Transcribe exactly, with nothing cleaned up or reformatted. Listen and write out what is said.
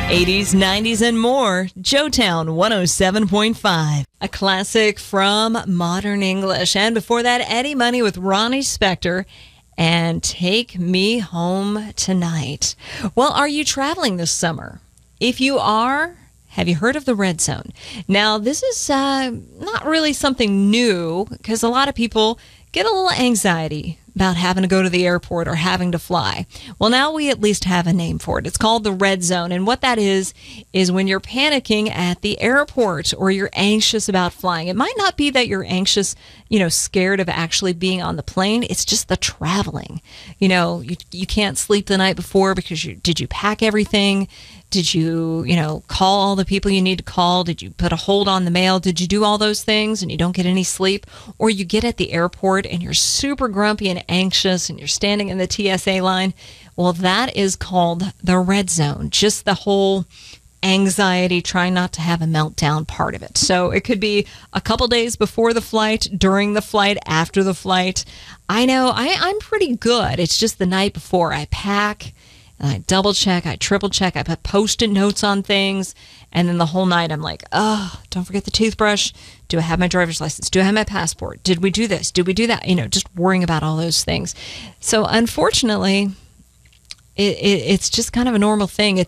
eighties, nineties, and more. Joetown one oh seven point five. A classic from Modern English. And before that, Eddie Money with Ronnie Spector and Take Me Home Tonight. Well, are you traveling this summer? If you are, have you heard of the Red Zone? Now, this is uh, not really something new because a lot of people get a little anxiety about having to go to the airport or having to fly. Well, now we at least have a name for it. It's called the Red Zone. And what that is, is when you're panicking at the airport or you're anxious about flying. It might not be that you're anxious, you know, scared of actually being on the plane. It's just the traveling. You know, you, you can't sleep the night before because you, did you pack everything? Did you, you know, call all the people you need to call? Did you put a hold on the mail? Did you do all those things and you don't get any sleep? Or you get at the airport and you're super grumpy and anxious and you're standing in the T S A line? Well, that is called the Red Zone. Just the whole anxiety, trying not to have a meltdown part of it. So it could be a couple days before the flight, during the flight, after the flight. I know I, I'm pretty good. It's just the night before I pack. I double check, I triple check, I put post-it notes on things, and then the whole night I'm like, oh, don't forget the toothbrush. Do I have my driver's license? Do I have my passport? Did we do this? Did we do that? You know, just worrying about all those things. So unfortunately, it, it, it's just kind of a normal thing. It's